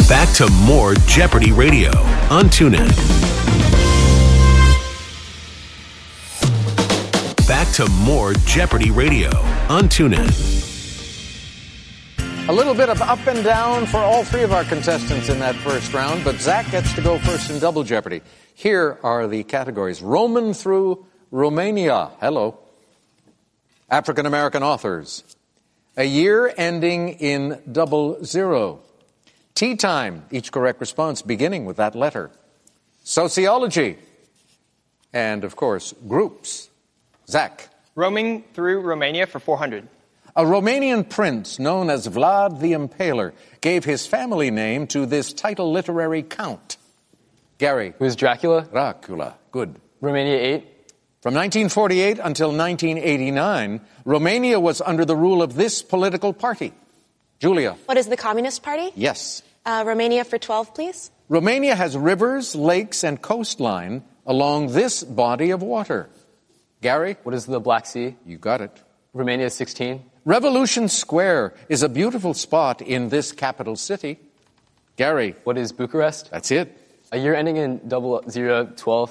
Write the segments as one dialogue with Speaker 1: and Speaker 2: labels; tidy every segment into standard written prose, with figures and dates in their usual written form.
Speaker 1: Back to more Jeopardy Radio on TuneIn. Back to more Jeopardy Radio on TuneIn.
Speaker 2: A little bit of up and down for all three of our contestants in that first round, but Zach gets to go first in Double Jeopardy. Here are the categories. Roman through Romania. Hello. African American authors. A year ending in 00. Tea time. Each correct response beginning with that letter. Sociology. And, of course, groups. Zach.
Speaker 3: Roaming through Romania for 400.
Speaker 2: A Romanian prince known as Vlad the Impaler gave his family name to this title literary count. Gary.
Speaker 4: Who's Dracula?
Speaker 2: Dracula. Good.
Speaker 4: Romania 8.
Speaker 2: From 1948 until 1989, Romania was under the rule of this political party. Julia.
Speaker 5: What is the Communist Party?
Speaker 2: Yes.
Speaker 5: Romania for 12, please.
Speaker 2: Romania has rivers, lakes, and coastline along this body of water. Gary?
Speaker 4: What is the Black Sea?
Speaker 2: You got it.
Speaker 4: Romania 16.
Speaker 2: Revolution Square is a beautiful spot in this capital city. Gary?
Speaker 4: What is Bucharest?
Speaker 2: That's it.
Speaker 4: A year ending in 0012.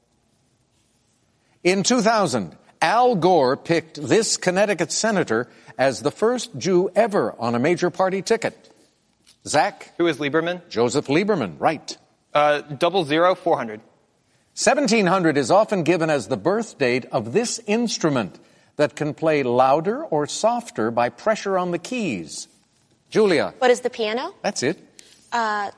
Speaker 2: In 2000, Al Gore picked this Connecticut senator as the first Jew ever on a major party ticket. Zach?
Speaker 3: Who is Lieberman?
Speaker 2: Joseph Lieberman, right.
Speaker 3: 00 400.
Speaker 2: 1700 is often given as the birth date of this instrument that can play louder or softer by pressure on the keys. Julia?
Speaker 5: What is the piano?
Speaker 2: That's it.
Speaker 5: A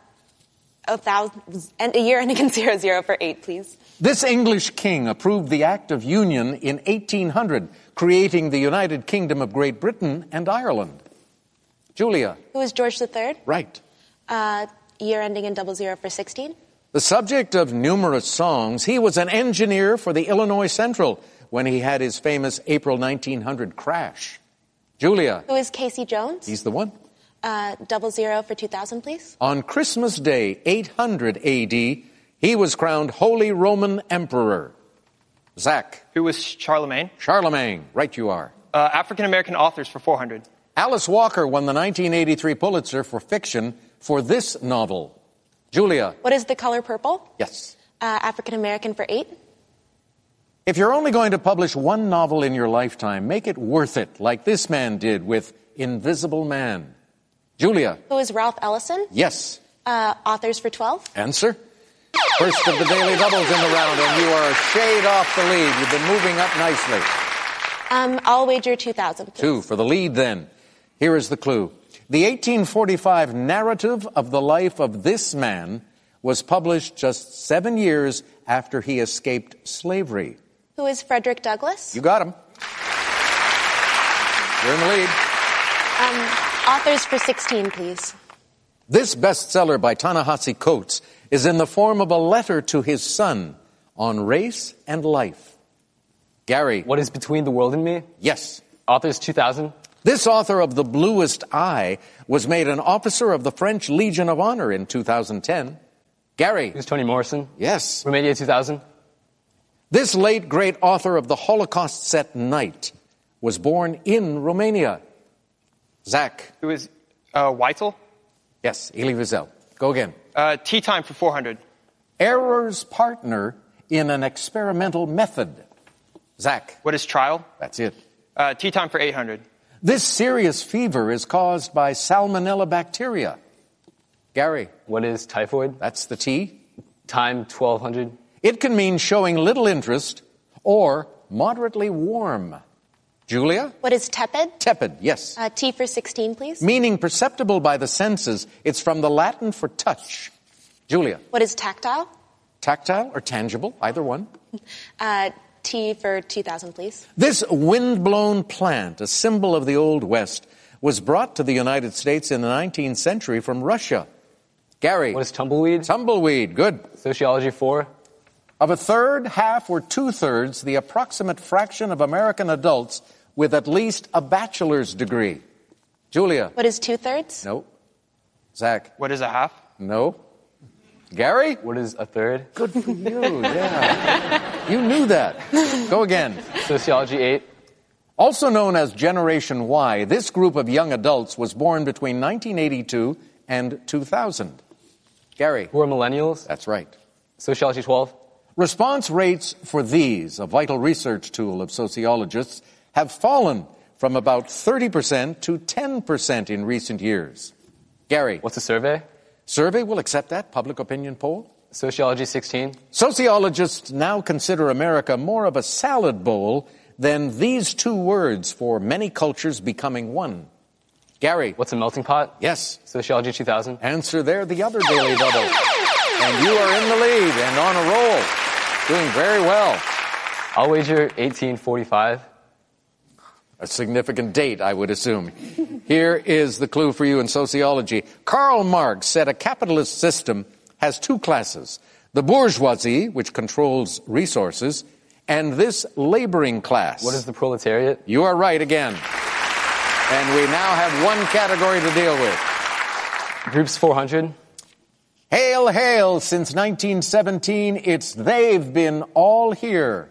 Speaker 5: year ending in 00 for 8, please.
Speaker 2: This English king approved the Act of Union in 1800, creating the United Kingdom of Great Britain and Ireland. Julia?
Speaker 5: Who is George III?
Speaker 2: Right.
Speaker 5: Year ending in 00 for 16.
Speaker 2: The subject of numerous songs, he was an engineer for the Illinois Central when he had his famous April 1900 crash. Julia?
Speaker 5: Who is Casey Jones?
Speaker 2: He's the one.
Speaker 5: 00 for 2000, please.
Speaker 2: On Christmas Day, 800 A.D., he was crowned Holy Roman Emperor. Zach?
Speaker 3: Who was Charlemagne?
Speaker 2: Charlemagne, right you are.
Speaker 3: African American authors for 400.
Speaker 2: Alice Walker won the 1983 Pulitzer for fiction for this novel. Julia?
Speaker 5: What is The Color Purple?
Speaker 2: Yes.
Speaker 5: African American for 8.
Speaker 2: If you're only going to publish one novel in your lifetime, make it worth it, like this man did with Invisible Man. Julia?
Speaker 5: Who is Ralph Ellison?
Speaker 2: Yes.
Speaker 5: Authors for 12.
Speaker 2: Answer? First of the daily doubles in the round, and you are a shade off the lead. You've been moving up nicely.
Speaker 5: I'll wager 2000, please.
Speaker 2: 2 for the lead, then. Here is the clue. The 1845 narrative of the life of this man was published just 7 years after he escaped slavery.
Speaker 5: Who is Frederick Douglass?
Speaker 2: You got him. You're in the lead.
Speaker 5: Authors for 16, please.
Speaker 2: This bestseller by Ta-Nehisi Coates is in the form of a letter to his son on race and life. Gary?
Speaker 4: What is Between the World and Me?
Speaker 2: Yes.
Speaker 4: Authors 2000.
Speaker 2: This author of The Bluest Eye was made an officer of the French Legion of Honor in 2010. Gary?
Speaker 4: Who's Toni Morrison?
Speaker 2: Yes.
Speaker 4: Romania 2000.
Speaker 2: This late great author of the Holocaust set Night was born in Romania. Zach?
Speaker 3: Who is Weitzel?
Speaker 2: Yes, Elie Wiesel. Go again.
Speaker 3: Tea time for 400.
Speaker 2: Error's partner in an experimental method. Zach?
Speaker 3: What is trial?
Speaker 2: That's it.
Speaker 3: Tea time for 800.
Speaker 2: This serious fever is caused by Salmonella bacteria. Gary?
Speaker 4: What is typhoid?
Speaker 2: That's the T.
Speaker 4: Time 1200.
Speaker 2: It can mean showing little interest or moderately warm. Julia?
Speaker 5: What is tepid?
Speaker 2: Tepid, yes.
Speaker 5: T for 16, please.
Speaker 2: Meaning perceptible by the senses. It's from the Latin for touch. Julia?
Speaker 5: What is tactile?
Speaker 2: Tactile or tangible, either one.
Speaker 5: T for 2000, please.
Speaker 2: This wind-blown plant, a symbol of the Old West, was brought to the United States in the 19th century from Russia. Gary?
Speaker 4: What is tumbleweed?
Speaker 2: Tumbleweed, good.
Speaker 4: Sociology 4.
Speaker 2: Of a third, half, or two-thirds, the approximate fraction of American adults with at least a bachelor's degree. Julia?
Speaker 5: What is 2/3?
Speaker 2: No. Zach?
Speaker 3: What is a half?
Speaker 2: No. Gary?
Speaker 4: What is a third?
Speaker 2: Good for you, yeah. You knew that. Go again.
Speaker 4: Sociology 8.
Speaker 2: Also known as Generation Y, this group of young adults was born between 1982 and 2000. Gary.
Speaker 4: Who are millennials?
Speaker 2: That's right.
Speaker 4: Sociology 12.
Speaker 2: Response rates for these, a vital research tool of sociologists, have fallen from about 30% to 10% in recent years. Gary.
Speaker 4: What's a survey?
Speaker 2: Survey will accept that. Public opinion poll.
Speaker 4: Sociology 16.
Speaker 2: Sociologists now consider America more of a salad bowl than these two words for many cultures becoming one. Gary.
Speaker 4: What's a melting pot?
Speaker 2: Yes.
Speaker 4: Sociology 2000.
Speaker 2: Answer there, the other Daily Double. And you are in the lead and on a roll. Doing very well.
Speaker 4: I'll wager 1845.
Speaker 2: A significant date, I would assume. Here is the clue for you in sociology. Karl Marx said a capitalist system has two classes. The bourgeoisie, which controls resources, and this laboring class.
Speaker 4: What is the proletariat?
Speaker 2: You are right again. And we now have one category to deal with.
Speaker 4: Groups 400.
Speaker 2: Hail, hail, since 1917, it's they've been all here.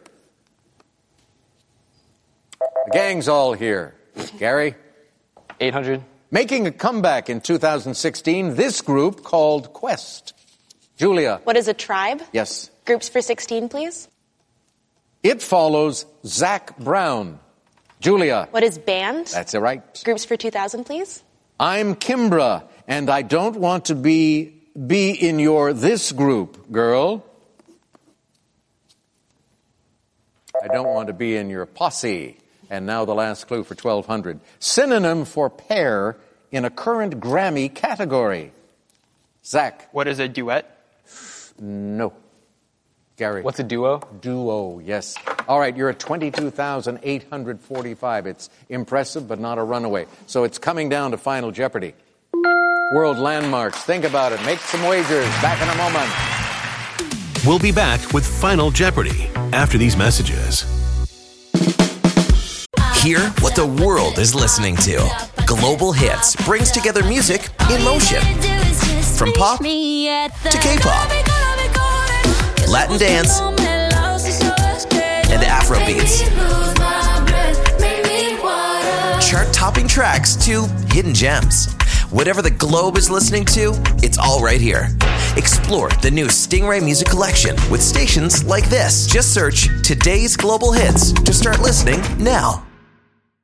Speaker 2: The gang's all here. Gary?
Speaker 4: 800.
Speaker 2: Making a comeback in 2016, this group called Quest. Julia?
Speaker 5: What is a tribe?
Speaker 2: Yes.
Speaker 5: Groups for 16, please.
Speaker 2: It follows Zac Brown. Julia?
Speaker 5: What is band?
Speaker 2: That's it, right.
Speaker 5: Groups for 2000, please.
Speaker 2: I'm Kimbra, and I don't want to be in your this group, girl. I don't want to be in your posse. And now the last clue for 1200. Synonym for pair in a current Grammy category. Zach?
Speaker 3: What is a duet?
Speaker 2: No. Gary?
Speaker 4: What's a duo?
Speaker 2: Duo, yes. All right, you're at 22,845. It's impressive, but not a runaway. So it's coming down to Final Jeopardy. World landmarks. Think about it. Make some wagers. Back in a moment.
Speaker 1: We'll be back with Final Jeopardy after these messages.
Speaker 6: Hear what the world is listening to. Global Hits brings together music in motion. From pop to K-pop, Latin dance, and Afrobeats. Chart-topping tracks to hidden gems. Whatever the globe is listening to, it's all right here. Explore the new Stingray Music Collection with stations like this. Just search Today's Global Hits to start listening now.